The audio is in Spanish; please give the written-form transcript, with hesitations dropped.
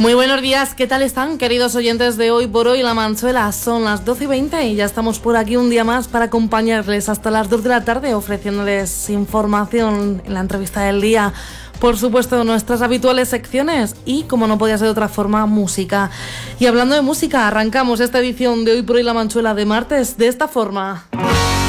Muy buenos días, ¿qué tal están, queridos oyentes de Hoy por Hoy La Manchuela? Son las 12:20 y ya estamos por aquí un día más para acompañarles hasta las 2 de la tarde, ofreciéndoles información en la entrevista del día. Por supuesto, nuestras habituales secciones y, como no podía ser de otra forma, música. Y hablando de música, arrancamos esta edición de Hoy por Hoy La Manchuela de martes de esta forma.